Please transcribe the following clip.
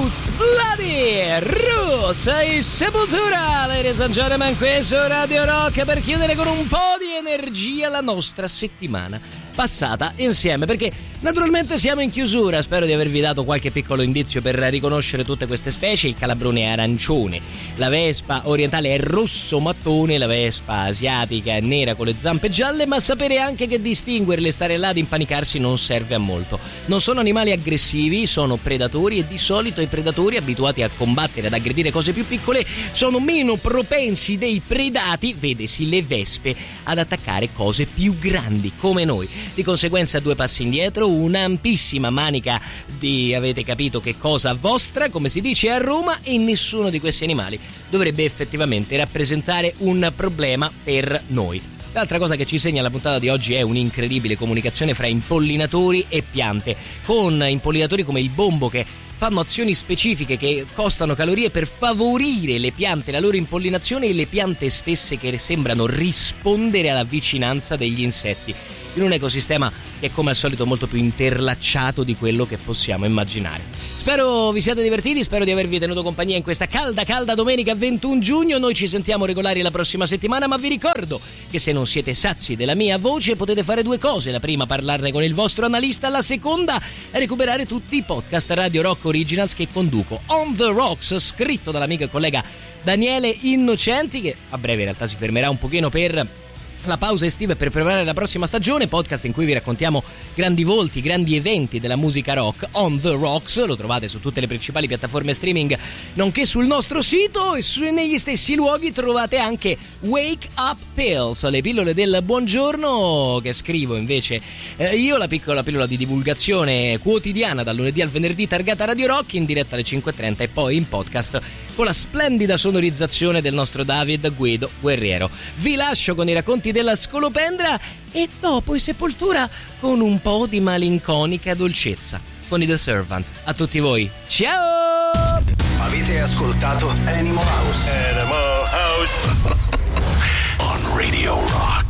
Roots, Bloody Roots e Sepoltura, ladies and gentlemen, qui su Radio Rock, per chiudere con un po' di energia la nostra settimana passata insieme, perché naturalmente siamo in chiusura. Spero di avervi dato qualche piccolo indizio per riconoscere tutte queste specie. Il calabrone è arancione, la vespa orientale è rosso mattone, la vespa asiatica è nera con le zampe gialle, ma sapere anche che distinguerle e stare là ad impanicarsi non serve a molto. Non sono animali aggressivi, sono predatori, e di solito i predatori, abituati a combattere, ad aggredire cose più piccole, sono meno propensi dei predati, vedesi le vespe, ad attaccare cose più grandi come noi. Di conseguenza, due passi indietro, un'ampissima manica di, avete capito che cosa, vostra, come si dice a Roma, e nessuno di questi animali dovrebbe effettivamente rappresentare un problema per noi. L'altra cosa che ci segna la puntata di oggi è un'incredibile comunicazione fra impollinatori e piante, con impollinatori come il bombo che fanno azioni specifiche che costano calorie per favorire le piante, la loro impollinazione, e le piante stesse che sembrano rispondere alla vicinanza degli insetti, in un ecosistema che è come al solito molto più interlacciato di quello che possiamo immaginare. Spero vi siate divertiti, spero di avervi tenuto compagnia in questa calda domenica 21 giugno. Noi ci sentiamo regolari la prossima settimana, ma vi ricordo che se non siete sazi della mia voce potete fare due cose: la prima, parlarne con il vostro analista; la seconda, recuperare tutti i podcast Radio Rock Originals che conduco. On the Rocks, scritto dall'amico e collega Daniele Innocenti, che a breve in realtà si fermerà un pochino per la pausa estiva e per preparare la prossima stagione, podcast in cui vi raccontiamo grandi volti, grandi eventi della musica rock. On the Rocks lo trovate su tutte le principali piattaforme streaming, nonché sul nostro sito, e negli stessi luoghi trovate anche Wake Up Pills, le pillole del buongiorno che scrivo invece io, la piccola pillola di divulgazione quotidiana dal lunedì al venerdì targata Radio Rock, in diretta alle 5:30 e poi in podcast con la splendida sonorizzazione del nostro David Guido Guerriero. Vi lascio con i racconti della Scolopendra e dopo i Sepoltura con un po' di malinconica dolcezza con i The Servant. A tutti voi, ciao! Avete ascoltato Animal House on Radio Rock.